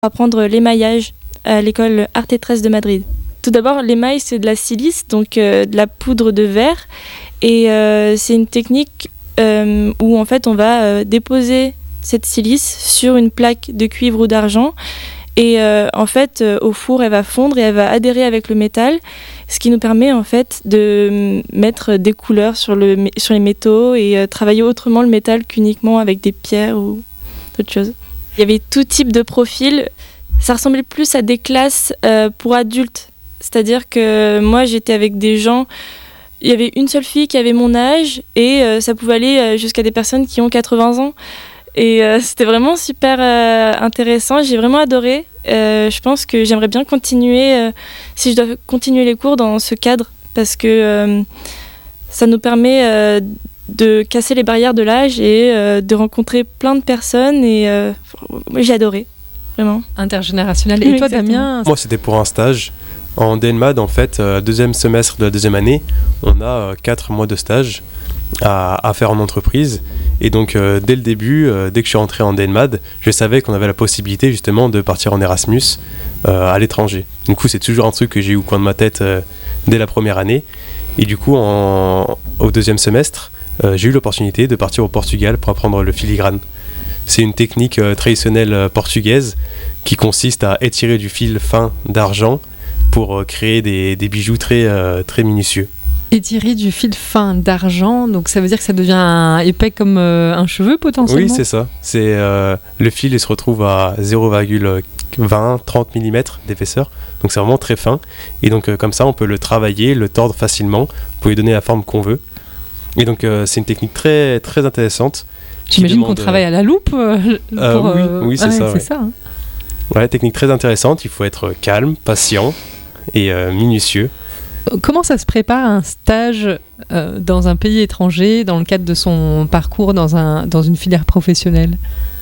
apprendre l'émaillage à l'école Arte-Tres de Madrid. Tout d'abord, l'émail, c'est de la silice, donc de la poudre de verre. Et c'est une technique où en fait on va déposer cette silice sur une plaque de cuivre ou d'argent. Et en fait, au four, elle va fondre et elle va adhérer avec le métal, ce qui nous permet en fait de mettre des couleurs sur les métaux et travailler autrement le métal qu'uniquement avec des pierres ou d'autres choses. Il y avait tout type de profil. Ça ressemblait plus à des classes pour adultes. C'est-à-dire que moi, j'étais avec des gens... Il y avait une seule fille qui avait mon âge et ça pouvait aller jusqu'à des personnes qui ont 80 ans. Et c'était vraiment super intéressant. J'ai vraiment adoré. Je pense que j'aimerais bien continuer, si je dois continuer les cours dans ce cadre, parce que ça nous permet de casser les barrières de l'âge et de rencontrer plein de personnes. Et j'ai adoré, vraiment. Intergénérationnel. Et toi, Damien? Moi, c'était pour un stage. En DNMAD, en fait, deuxième semestre de la deuxième année, on a 4 mois de stage à faire en entreprise. Et donc, dès le début, dès que je suis rentré en DNMAD, je savais qu'on avait la possibilité justement de partir en Erasmus à l'étranger. Du coup, c'est toujours un truc que j'ai eu au coin de ma tête dès la première année. Et du coup, au deuxième semestre, j'ai eu l'opportunité de partir au Portugal pour apprendre le filigrane. C'est une technique traditionnelle portugaise qui consiste à étirer du fil fin d'argent pour créer des bijoux très minutieux. Étirer du fil fin d'argent, donc ça veut dire que ça devient épais comme un cheveu potentiellement? Oui, c'est ça. Le fil il se retrouve à 0,20-30 mm d'épaisseur, donc c'est vraiment très fin. Et donc comme ça, on peut le travailler, le tordre facilement pour lui donner la forme qu'on veut. Et donc c'est une technique très, très intéressante. J'imagine qu'on travaille à la loupe oui, c'est ça. C'est ça, hein. Ouais, technique très intéressante. Il faut être calme, patient et minutieux. Comment ça se prépare un stage dans un pays étranger dans le cadre de son parcours dans une filière professionnelle?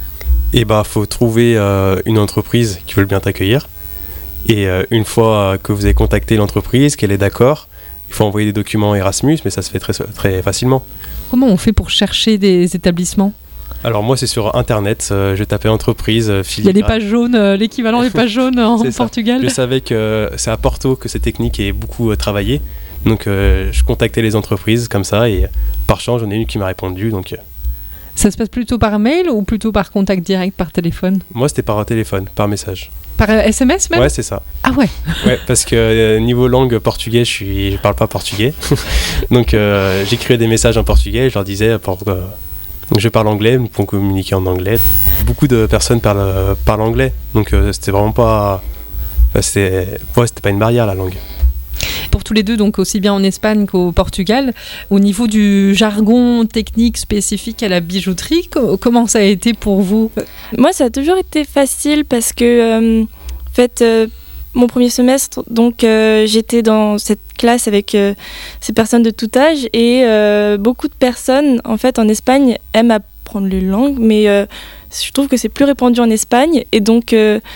Faut trouver une entreprise qui veut bien t'accueillir. Et une fois que vous avez contacté l'entreprise, qu'elle est d'accord, il faut envoyer des documents Erasmus, mais ça se fait très, très facilement. Comment on fait pour chercher des établissements? Alors moi, c'est sur Internet, je tapais entreprise, filigrane. Il y a les pages jaunes, l'équivalent des pages jaunes en Portugal. Je savais que c'est à Porto que cette technique est beaucoup travaillée. Donc je contactais les entreprises comme ça et par chance, j'en ai une qui m'a répondu. Donc, Ça se passe plutôt par mail ou plutôt par contact direct, par téléphone? Moi, c'était par téléphone, par message. Par SMS même? Ouais, c'est ça. Ah ouais? Ouais, parce que niveau langue portugais, je parle pas portugais. Donc j'écrivais des messages en portugais et je leur disais... Donc je parle anglais, pour communiquer en anglais. Beaucoup de personnes parlent anglais, donc c'était vraiment pas... c'était pas une barrière, la langue. Pour tous les deux, donc aussi bien en Espagne qu'au Portugal, au niveau du jargon technique spécifique à la bijouterie, comment ça a été pour vous? Moi, ça a toujours été facile parce que, en fait... Mon premier semestre, donc j'étais dans cette classe avec ces personnes de tout âge et beaucoup de personnes, en fait, en Espagne, aiment apprendre les langues, mais je trouve que c'est plus répandu en Espagne. Et donc,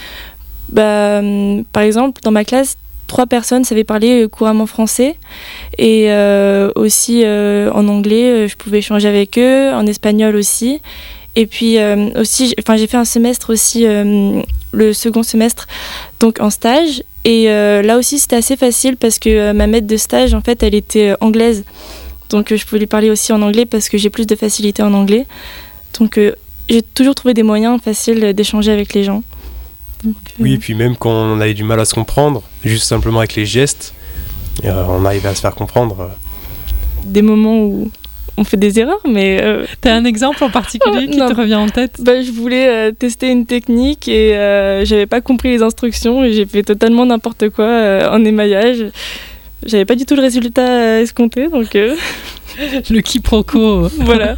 par exemple, dans ma classe, 3 personnes savaient parler couramment français et aussi en anglais, je pouvais échanger avec eux, en espagnol aussi. Et puis aussi, j'ai fait un semestre aussi, le second semestre, donc en stage. Et là aussi, c'était assez facile parce que ma maître de stage, en fait, elle était anglaise. Donc je pouvais lui parler aussi en anglais parce que j'ai plus de facilité en anglais. Donc j'ai toujours trouvé des moyens faciles d'échanger avec les gens. Donc, oui, et puis même quand on avait du mal à se comprendre, juste simplement avec les gestes, on arrivait à se faire comprendre. Des moments où... on fait des erreurs, mais... T'as un exemple en particulier qui te revient en tête? Je voulais tester une technique et j'avais pas compris les instructions et j'ai fait totalement n'importe quoi en émaillage. J'avais pas du tout le résultat escompté, donc... Le quiproquo. Voilà.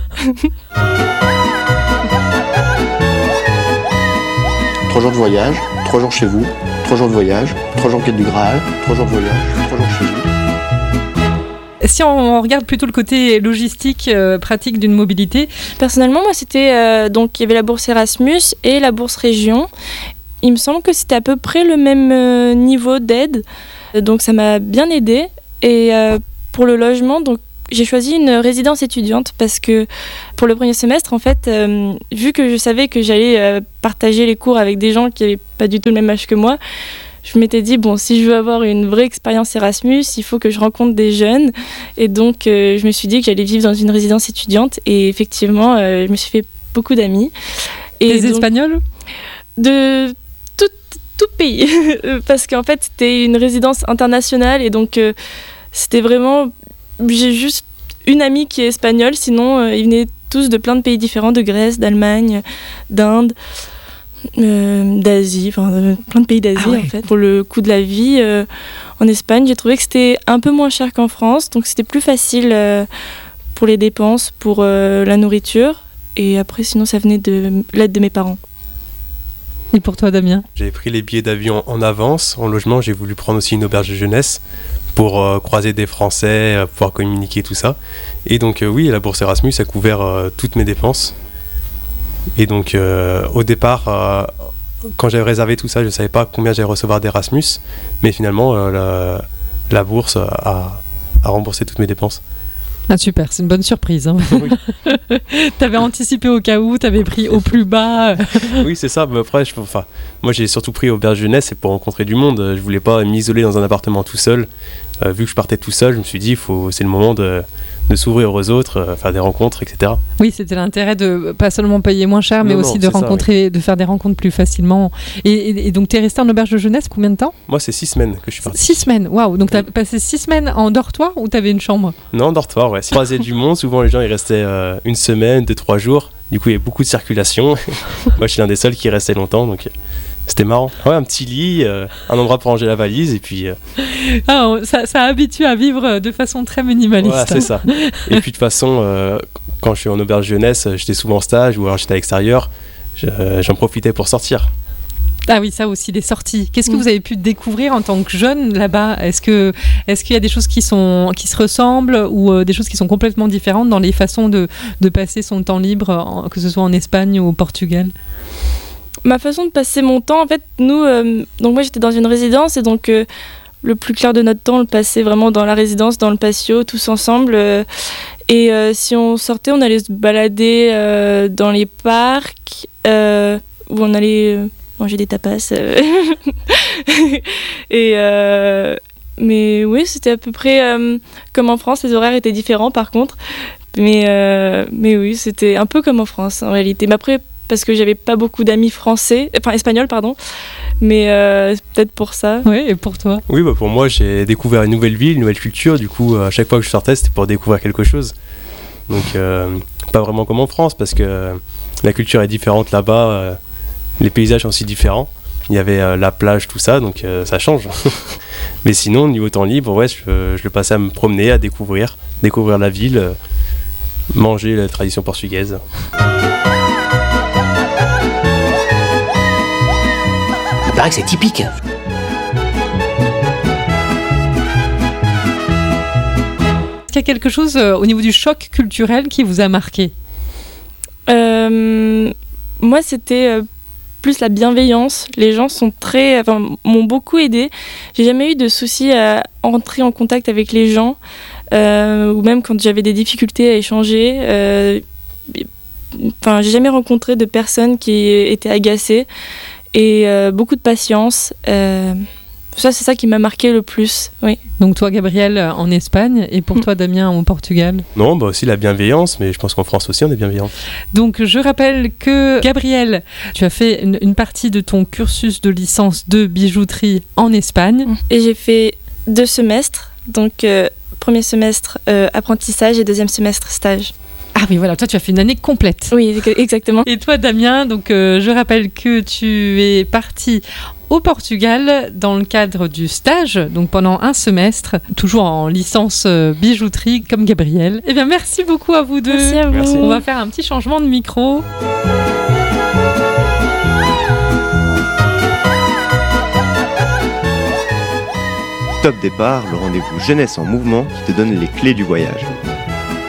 3 jours de voyage, 3 jours chez vous, 3 jours de voyage, 3 jours quête du Graal, 3 jours de voyage, 3 jours chez vous. Si on regarde plutôt le côté logistique, pratique d'une mobilité. Personnellement, moi, c'était... donc, il y avait la bourse Erasmus et la bourse Région. Il me semble que c'était à peu près le même niveau d'aide. Donc, ça m'a bien aidée. Et pour le logement, donc, J'ai choisi une résidence étudiante parce que pour le premier semestre, en fait, vu que je savais que j'allais partager les cours avec des gens qui n'avaient pas du tout le même âge que moi, je m'étais dit, bon, si je veux avoir une vraie expérience Erasmus, il faut que je rencontre des jeunes. Et donc, je me suis dit que j'allais vivre dans une résidence étudiante. Et effectivement, je me suis fait beaucoup d'amis. Et des Espagnols ? De tout pays. Parce qu'en fait, c'était une résidence internationale. Et donc, c'était vraiment... J'ai juste une amie qui est espagnole. Sinon, ils venaient tous de plein de pays différents, de Grèce, d'Allemagne, d'Inde... d'Asie, plein de pays d'Asie en fait. Pour le coût de la vie en Espagne, j'ai trouvé que c'était un peu moins cher qu'en France, donc c'était plus facile pour les dépenses, pour la nourriture, et après sinon ça venait de l'aide de mes parents. Et pour toi, Damien ? J'ai pris les billets d'avion en avance. En logement, j'ai voulu prendre aussi une auberge de jeunesse pour croiser des Français, pouvoir communiquer, tout ça. Et donc oui, la bourse Erasmus a couvert toutes mes dépenses. Et donc au départ, quand j'avais réservé tout ça, je ne savais pas combien j'allais recevoir d'Erasmus, mais finalement la bourse a remboursé toutes mes dépenses. Ah super, c'est une bonne surprise. Hein. Oui. T'avais anticipé au cas où, t'avais pris au plus bas. Oui, c'est ça. Mais après, moi j'ai surtout pris auberge jeunesse, c'est pour rencontrer du monde. Je voulais pas m'isoler dans un appartement tout seul. Vu que je partais tout seul, je me suis dit, c'est le moment de s'ouvrir aux autres, faire des rencontres, etc. Oui, c'était l'intérêt de pas seulement payer moins cher, mais aussi de rencontrer, ça, oui. De faire des rencontres plus facilement. Et donc, tu es resté en auberge de jeunesse combien de temps ? Moi, c'est 6 semaines que je suis parti. 6 semaines, waouh. Donc, tu as passé 6 semaines en dortoir ou tu avais une chambre ? Non, en dortoir, ouais. Si on croisait du monde, souvent les gens ils restaient 1 semaine, 2-3 jours. Du coup, il y avait beaucoup de circulation. Moi, je suis l'un des seuls qui restait longtemps, donc... C'était marrant. Ouais, un petit lit, un endroit pour ranger la valise et puis... ça habitue à vivre de façon très minimaliste. Voilà, c'est ça. Et puis de toute façon, quand je suis en auberge jeunesse, j'étais souvent en stage ou alors j'étais à l'extérieur, j'en profitais pour sortir. Ah oui, ça aussi, les sorties. Qu'est-ce que vous avez pu découvrir en tant que jeune là-bas ? Est-ce qu'il y a des choses qui se ressemblent ou des choses qui sont complètement différentes dans les façons de passer son temps libre, que ce soit en Espagne ou au Portugal ? Ma façon de passer mon temps, en fait, nous, donc moi j'étais dans une résidence et donc le plus clair de notre temps, on le passait vraiment dans la résidence, dans le patio, tous ensemble. Et si on sortait, on allait se balader dans les parcs où on allait manger des tapas. Mais oui, c'était à peu près comme en France. Les horaires étaient différents par contre. Mais oui, c'était un peu comme en France en réalité. Mais après, parce que j'avais pas beaucoup d'amis espagnols, mais c'est peut-être pour ça. Oui, et pour toi ? Oui, pour moi, j'ai découvert une nouvelle ville, une nouvelle culture. Du coup, à chaque fois que je sortais, c'était pour découvrir quelque chose. Donc, pas vraiment comme en France, parce que la culture est différente là-bas. Les paysages sont aussi différents. Il y avait la plage, tout ça, donc ça change. Mais sinon, niveau temps libre, ouais, je le passais à me promener, à découvrir la ville, manger la tradition portugaise. Il paraît que c'est typique. Est-ce qu'il y a quelque chose au niveau du choc culturel qui vous a marqué ? Moi, c'était plus la bienveillance. Les gens m'ont beaucoup aidée. J'ai jamais eu de soucis à entrer en contact avec les gens, ou même quand j'avais des difficultés à échanger. J'ai jamais rencontré de personnes qui étaient agacées. Et beaucoup de patience. C'est ça qui m'a marqué le plus, oui. Donc toi, Gabriel, en Espagne, et pour toi, Damien, au Portugal ? Non, aussi la bienveillance, mais je pense qu'en France aussi, on est bienveillant. Donc je rappelle que, Gabriel, tu as fait une partie de ton cursus de licence de bijouterie en Espagne. Et j'ai fait 2 semestres, donc premier semestre apprentissage et deuxième semestre stage. Ah oui, voilà, toi tu as fait une année complète. Oui, exactement. Et toi, Damien, donc je rappelle que tu es parti au Portugal dans le cadre du stage, donc pendant 1 semestre, toujours en licence bijouterie comme Gabriel. Eh bien, merci beaucoup à vous deux. Merci à vous. Merci. On va faire un petit changement de micro. Top Départ, le rendez-vous jeunesse en mouvement qui te donne les clés du voyage.